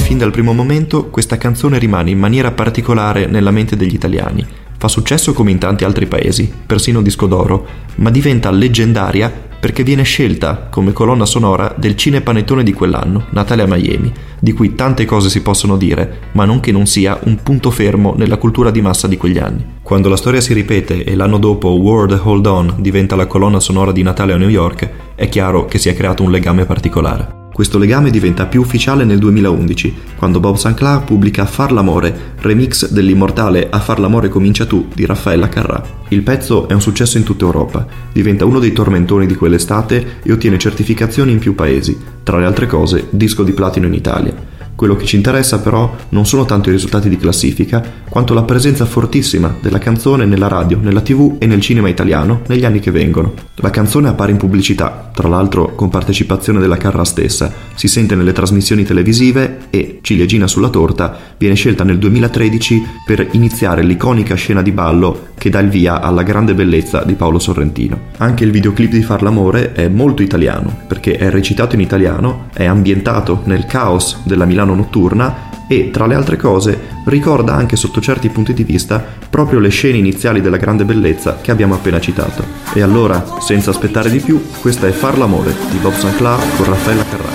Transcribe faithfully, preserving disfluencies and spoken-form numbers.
fin dal primo momento questa canzone rimane in maniera particolare nella mente degli italiani. Fa successo come in tanti altri paesi, persino disco d'oro, ma diventa leggendaria perché viene scelta come colonna sonora del cinepanettone di quell'anno, Natale a Miami, di cui tante cose si possono dire, ma non che non sia un punto fermo nella cultura di massa di quegli anni. Quando la storia si ripete e l'anno dopo World Hold On diventa la colonna sonora di Natale a New York, è chiaro che si è creato un legame particolare. Questo legame diventa più ufficiale nel duemilaundici, quando Bob Sinclair pubblica Far l'amore, remix dell'immortale A far l'amore comincia tu di Raffaella Carrà. Il pezzo è un successo in tutta Europa, diventa uno dei tormentoni di quell'estate e ottiene certificazioni in più paesi, tra le altre cose disco di platino in Italia. Quello che ci interessa però non sono tanto i risultati di classifica, quanto la presenza fortissima della canzone nella radio, nella tivù e nel cinema italiano negli anni che vengono. La canzone appare in pubblicità, tra l'altro con partecipazione della Carrà stessa, si sente nelle trasmissioni televisive e, ciliegina sulla torta, viene scelta nel duemilatredici per iniziare l'iconica scena di ballo che dà il via alla grande bellezza di Paolo Sorrentino. Anche il videoclip di Far l'amore è molto italiano, perché è recitato in italiano, è ambientato nel caos della Milano notturna e, tra le altre cose, ricorda anche sotto certi punti di vista proprio le scene iniziali della grande bellezza che abbiamo appena citato. E allora, senza aspettare di più, questa è Far l'amore di Bob Sinclair con Raffaella Carrà.